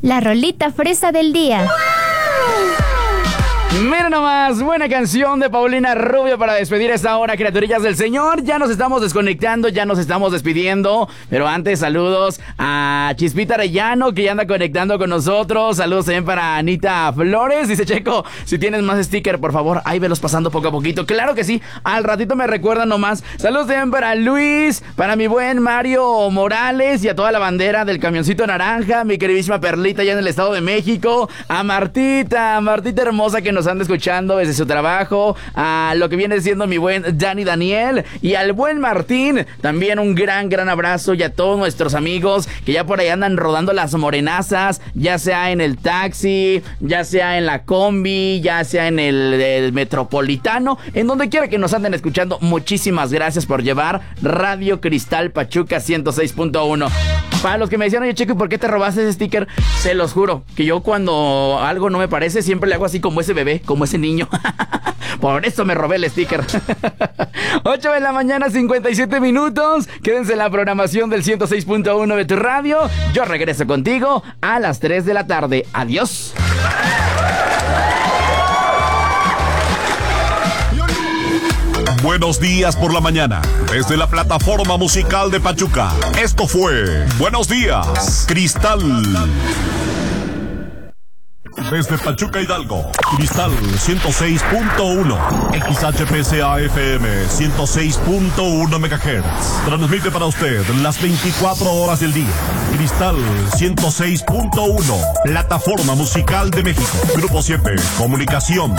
La rolita fresa del día. Mira nomás, buena canción de Paulina Rubio para despedir esta hora, criaturillas del Señor. Ya nos estamos desconectando, ya nos estamos despidiendo. Pero antes, saludos a Chispita Arellano, que ya anda conectando con nosotros. Saludos también para Anita Flores. Dice Checo, si tienes más sticker, por favor, ahí velos pasando poco a poquito. Claro que sí, al ratito me recuerdan nomás. Saludos también para Luis, para mi buen Mario Morales y a toda la bandera del camioncito naranja. Mi queridísima Perlita allá en el Estado de México. A Martita hermosa que nos anda escuchando desde su trabajo, a lo que viene siendo mi buen Daniel y al buen Martín, también un gran abrazo, y a todos nuestros amigos que ya por ahí andan rodando las morenazas, ya sea en el taxi, ya sea en la combi, ya sea en el metropolitano, en donde quiera que nos anden escuchando. Muchísimas gracias por llevar Radio Cristal Pachuca 106.1. Para los que me decían, oye Checo, ¿y por qué te robaste ese sticker? Se los juro, que yo cuando algo no me parece, siempre le hago así como ese bebé, como ese niño. Por eso me robé el sticker. 8 de la mañana, 57 minutos. Quédense en la programación del 106.1 de tu radio. Yo regreso contigo a las 3 de la tarde. Adiós. Buenos días por la mañana, desde la plataforma musical de Pachuca. Esto fue Buenos Días, Cristal. Desde Pachuca, Hidalgo, Cristal 106.1, XHPCA FM 106.1 MHz. Transmite para usted las 24 horas del día. Cristal 106.1, plataforma musical de México. Grupo 7, comunicación.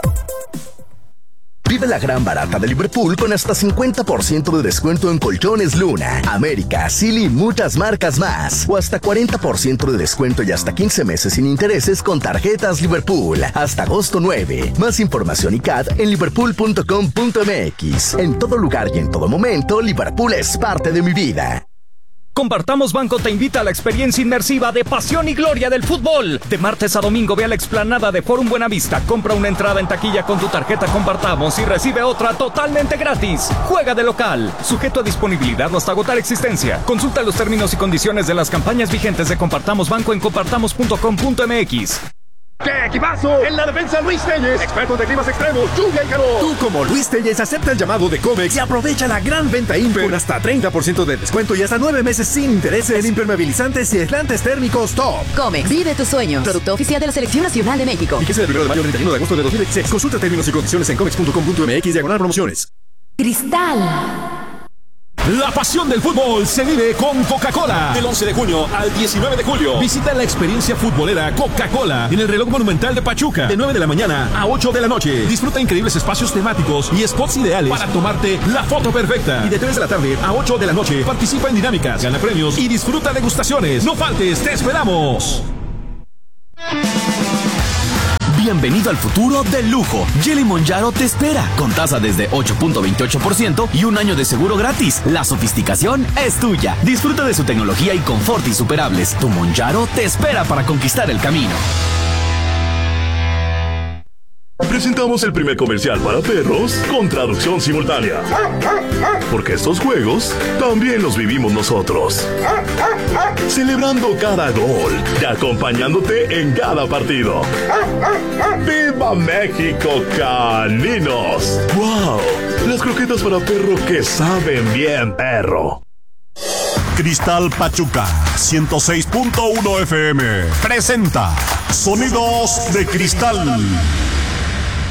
Vive la gran barata de Liverpool con hasta 50% de descuento en colchones Luna, América, Silly y muchas marcas más. O hasta 40% de descuento y hasta 15 meses sin intereses con tarjetas Liverpool. Hasta agosto 9. Más información y CAD en liverpool.com.mx. En todo lugar y en todo momento, Liverpool es parte de mi vida. Compartamos Banco te invita a la experiencia inmersiva de pasión y gloria del fútbol. De martes a domingo ve a la explanada de Forum Buenavista, compra una entrada en taquilla con tu tarjeta Compartamos y recibe otra totalmente gratis. Juega de local, sujeto a disponibilidad o hasta agotar existencia. Consulta los términos y condiciones de las campañas vigentes de Compartamos Banco en compartamos.com.mx. ¡Qué equipazo! En la defensa, Luis Telles, experto de climas extremos, lluvia y calor. Tú, como Luis Telles, acepta el llamado de Comex y aprovecha la gran venta Imper con hasta 30% de descuento y hasta 9 meses sin intereses en impermeabilizantes y aislantes térmicos top. Comex, vive tus sueños. Producto oficial de la Selección Nacional de México. Fíjese del 1 de mayo al 31 de agosto de 2016. Consulta términos y condiciones en comex.com.mx/promociones. Cristal. La pasión del fútbol se vive con Coca-Cola. Del 11 de junio al 19 de julio. Visita la experiencia futbolera Coca-Cola en el reloj monumental de Pachuca. De 9 de la mañana a 8 de la noche. Disfruta increíbles espacios temáticos y spots ideales para tomarte la foto perfecta. Y de 3 de la tarde a 8 de la noche participa en dinámicas, gana premios y disfruta degustaciones. No faltes, te esperamos. Bienvenido al futuro del lujo. Jelly Monjaro te espera, con tasa desde 8.28% y un año de seguro gratis. La sofisticación es tuya. Disfruta de su tecnología y confort insuperables. Tu Monjaro te espera para conquistar el camino. Presentamos el primer comercial para perros con traducción simultánea. Porque estos juegos también los vivimos nosotros. Celebrando cada gol y acompañándote en cada partido. ¡Viva México, caninos! ¡Wow! Las croquetas para perro que saben bien, perro. Cristal Pachuca 106.1 FM presenta Sonidos de Cristal.